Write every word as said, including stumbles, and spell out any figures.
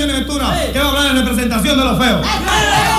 lectura, que va a hablar en representación de los feos.